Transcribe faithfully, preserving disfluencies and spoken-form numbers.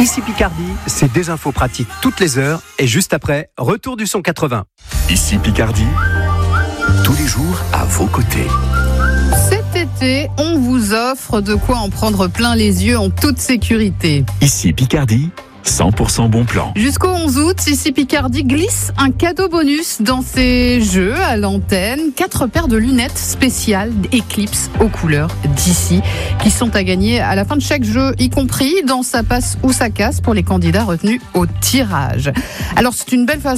Ici Picardie, c'est des infos pratiques toutes les heures et juste après, retour du son quatre-vingts. Ici Picardie, tous les jours à vos côtés. Cet été, on vous offre de quoi en prendre plein les yeux en toute sécurité. Ici Picardie, cent pour cent bon plan. Jusqu'au onze août, Ici Picardie glisse un cadeau bonus dans ses jeux à l'antenne. Quatre paires de lunettes spéciales Eclipse aux couleurs d'ici qui sont à gagner à la fin de chaque jeu, y compris dans Ça passe ou ça casse pour les candidats retenus au tirage. Alors c'est une belle façon